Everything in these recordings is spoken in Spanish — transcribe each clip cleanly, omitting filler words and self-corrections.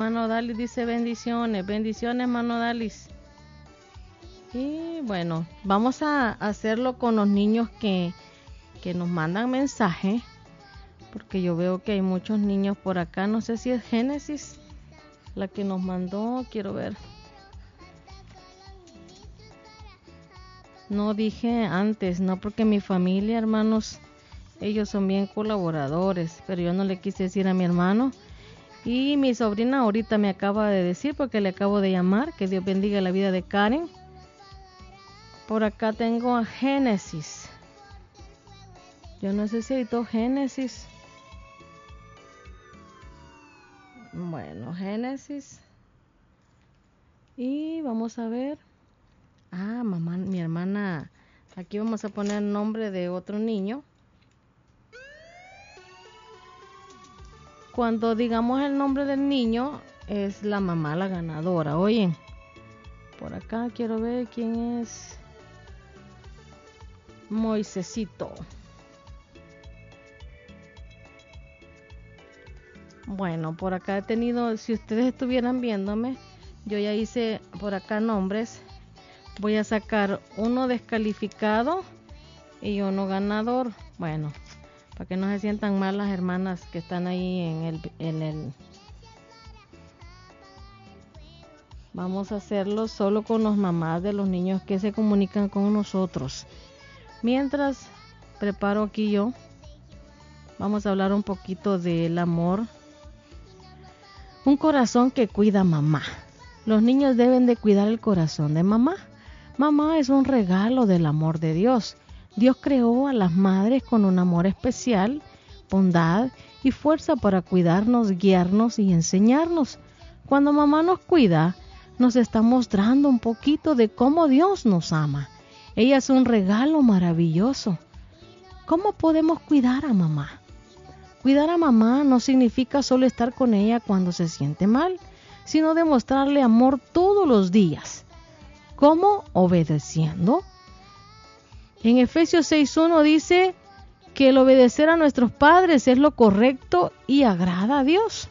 hermano Dalis dice bendiciones, bendiciones hermano Dalis. Y bueno, vamos a hacerlo con los niños que nos mandan mensaje, porque yo veo que hay muchos niños por acá. No sé si es Génesis la que nos mandó, quiero ver. No dije antes, no, porque mi familia, hermanos, ellos son bien colaboradores, pero yo no le quise decir a mi hermano. Y mi sobrina ahorita me acaba de decir, porque le acabo de llamar, que Dios bendiga la vida de Karen. Por acá tengo a Génesis. Yo no sé si editó Génesis. Bueno, Génesis. Y vamos a ver. Ah, mamá, mi hermana. Aquí vamos a poner el nombre de otro niño. Cuando digamos el nombre del niño, es la mamá la ganadora. Oyen, por acá quiero ver quién es. Moisésito. Bueno, por acá he tenido, si ustedes estuvieran viéndome, yo ya hice por acá nombres. Voy a sacar uno descalificado y uno ganador. Bueno, para que no se sientan mal las hermanas que están ahí en el... Vamos a hacerlo solo con los mamás de los niños que se comunican con nosotros. Mientras preparo aquí yo, vamos a hablar un poquito del amor. Un corazón que cuida a mamá. Los niños deben de cuidar el corazón de mamá. Mamá es un regalo del amor de Dios. Dios creó a las madres con un amor especial, bondad y fuerza para cuidarnos, guiarnos y enseñarnos. Cuando mamá nos cuida, nos está mostrando un poquito de cómo Dios nos ama. Ella es un regalo maravilloso. ¿Cómo podemos cuidar a mamá? Cuidar a mamá no significa solo estar con ella cuando se siente mal, sino demostrarle amor todos los días. ¿Cómo? Obedeciendo. En Efesios 6:1 dice que el obedecer a nuestros padres es lo correcto y agrada a Dios.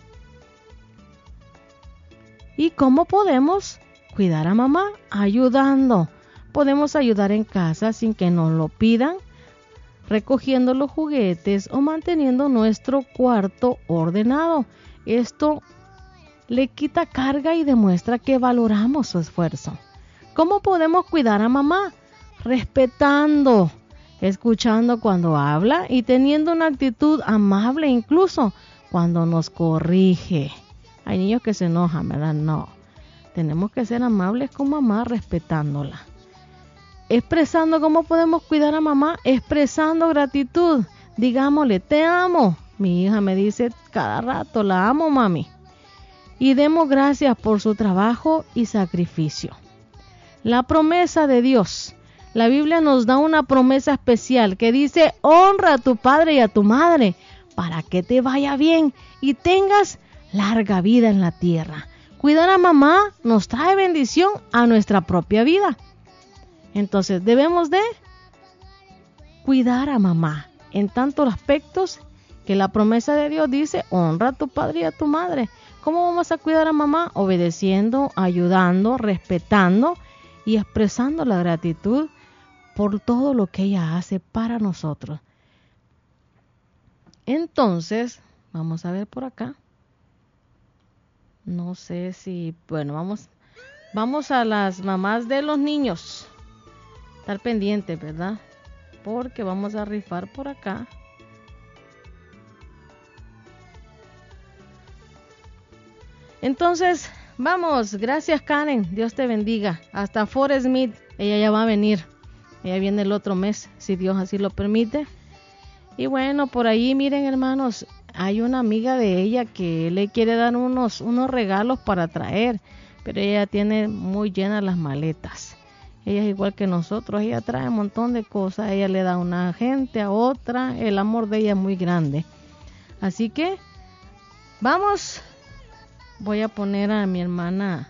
¿Y cómo podemos cuidar a mamá? Ayudando. Podemos ayudar en casa sin que nos lo pidan, recogiendo los juguetes o manteniendo nuestro cuarto ordenado. Esto le quita carga y demuestra que valoramos su esfuerzo. ¿Cómo podemos cuidar a mamá? Respetando, escuchando cuando habla y teniendo una actitud amable incluso cuando nos corrige. Hay niños que se enojan, ¿verdad? No. Tenemos que ser amables con mamá, respetándola. Expresando cómo podemos cuidar a mamá, expresando gratitud. Digámosle, te amo. Mi hija me dice cada rato, la amo, mami. Y demos gracias por su trabajo y sacrificio. La promesa de Dios. La Biblia nos da una promesa especial que dice, honra a tu padre y a tu madre para que te vaya bien y tengas larga vida en la tierra. Cuidar a mamá nos trae bendición a nuestra propia vida. Entonces debemos de cuidar a mamá en tantos aspectos que la promesa de Dios dice, honra a tu padre y a tu madre. ¿Cómo vamos a cuidar a mamá? Obedeciendo, ayudando, respetando y expresando la gratitud por todo lo que ella hace para nosotros. Entonces, vamos a ver por acá. No sé si, bueno, vamos a las mamás de los niños. Estar pendientes, ¿verdad? Porque vamos a rifar por acá. Entonces, vamos, gracias Karen, Dios te bendiga. Hasta Fort Smith, ella ya va a venir. Ella viene el otro mes, si Dios así lo permite. Y bueno, por ahí, miren hermanos, hay una amiga de ella que le quiere dar unos regalos para traer, pero ella tiene muy llenas las maletas. Ella es igual que nosotros, ella trae un montón de cosas, ella le da a una gente, a otra, el amor de ella es muy grande. Así que, vamos, voy a poner a mi hermana.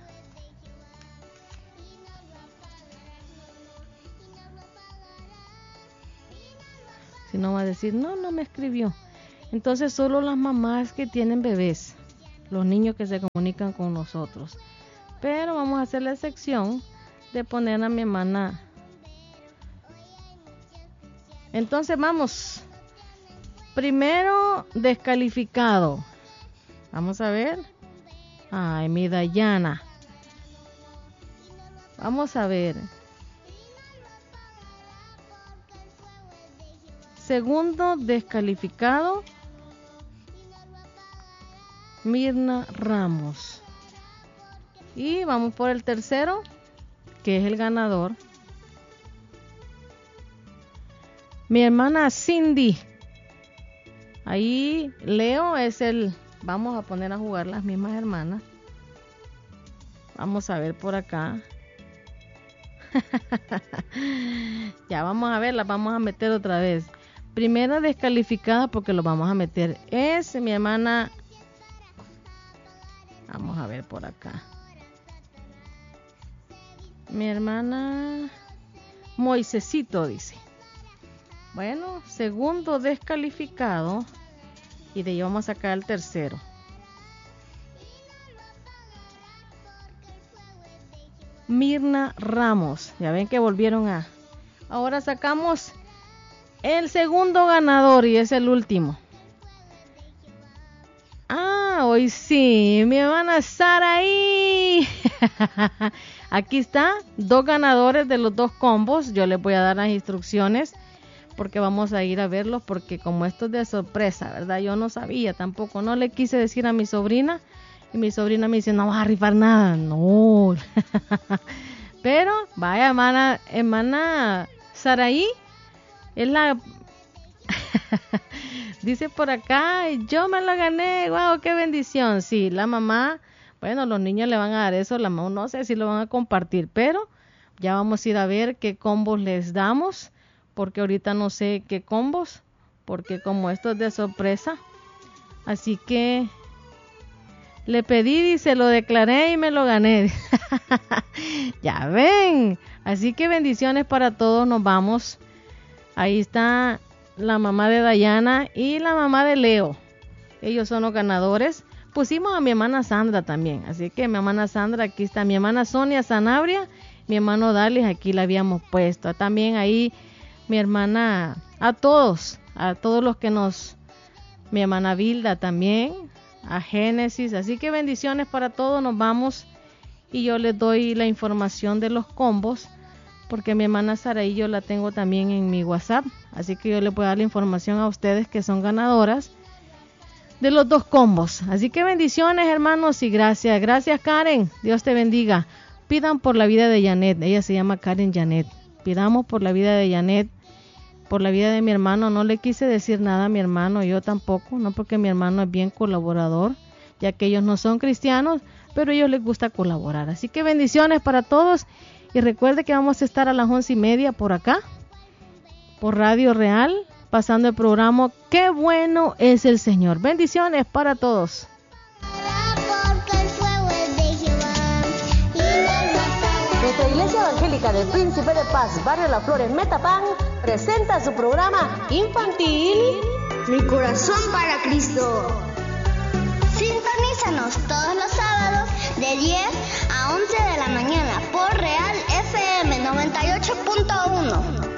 Si no va a decir, no me escribió. Entonces solo las mamás que tienen bebés, los niños que se comunican con nosotros. Pero vamos a hacer la excepción de poner a mi hermana. Entonces vamos. Primero descalificado. Vamos a ver. Ay, mi Dayana. Vamos a ver. Segundo descalificado, Mirna Ramos. Y vamos por el tercero, que es el ganador. Mi hermana Cindy. Ahí Leo es el... Vamos a poner a jugar las mismas hermanas. Vamos a ver por acá. Ya vamos a ver, las vamos a meter otra vez. Primera descalificada porque lo vamos a meter es mi hermana. Vamos a ver por acá. Mi hermana Moisesito dice. Bueno, segundo descalificado. Y de ahí vamos a sacar el tercero. Mirna Ramos. Ya ven que volvieron a... Ahora sacamos el segundo ganador y es el último. Ah, hoy sí. Mi hermana Saraí. Aquí está. 2 ganadores de los 2 combos. Yo les voy a dar las instrucciones. Porque vamos a ir a verlos, porque como esto es de sorpresa, ¿verdad? Yo no sabía tampoco, no le quise decir a mi sobrina, y mi sobrina me dice, no vas a rifar nada, no. Pero, vaya, hermana Saraí, es la... Dice por acá, yo me lo gané, wow, qué bendición. Sí, la mamá, bueno, los niños le van a dar eso, la mamá no sé si lo van a compartir, pero ya vamos a ir a ver qué combos les damos. Porque ahorita no sé qué combos, porque como esto es de sorpresa, así que le pedí y se lo declaré y me lo gané. Ya ven, así que bendiciones para todos, nos vamos. Ahí está la mamá de Dayana y la mamá de Leo, ellos son los ganadores. Pusimos a mi hermana Sandra también, así que mi hermana Sandra, aquí está mi hermana Sonia Sanabria, mi hermano Dalis, aquí la habíamos puesto, también ahí mi hermana, a todos los que mi hermana Vilda también, a Génesis, así que bendiciones para todos, nos vamos y yo les doy la información de los combos, porque mi hermana Saraí yo la tengo también en mi WhatsApp, así que yo les voy a dar la información a ustedes que son ganadoras de los 2 combos, así que bendiciones hermanos y gracias Karen, Dios te bendiga. Pidan por la vida de Janet, ella se llama Karen Janet, pidamos por la vida de Janet, por la vida de mi hermano. No le quise decir nada a mi hermano, yo tampoco, no, porque mi hermano es bien colaborador, ya que ellos no son cristianos, pero a ellos les gusta colaborar. Así que bendiciones para todos y recuerde que vamos a estar a las 11:30 por acá, por Radio Real, pasando el programa Qué bueno es el Señor. Bendiciones para todos. Nuestra Iglesia Evangélica del Príncipe de Paz, Barrio Las Flores, Metapán, presenta su programa infantil Mi Corazón para Cristo. Sintonízanos todos los sábados de 10 a 11 de la mañana por Real FM 98.1.